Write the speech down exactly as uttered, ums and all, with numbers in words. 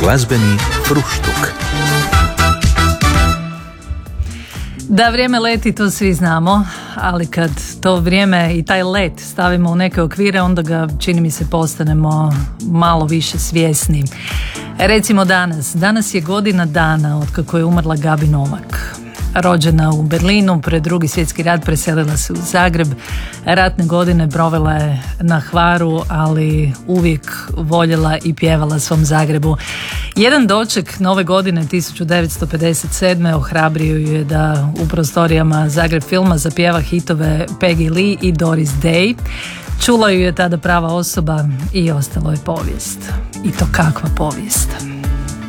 Glazbeni fruštuk. Da vrijeme leti, to svi znamo, ali kad to vrijeme i taj let stavimo u neke okvire, onda ga, čini mi se, postanemo malo više svjesni. Recimo danas, danas je godina dana od kako je umrla Gabi Novak. Rođena u Berlinu, pred drugi svjetski rat preselila se u Zagreb, ratne godine provela je na Hvaru, ali uvijek voljela i pjevala svom Zagrebu. Jedan doček nove godine tisuću devetsto pedeset sedme ohrabrio ju je da u prostorijama Zagreb filma zapjeva hitove Peggy Lee i Doris Day. Čula ju je tada prava osoba i ostalo je povijest. I to kakva povijest.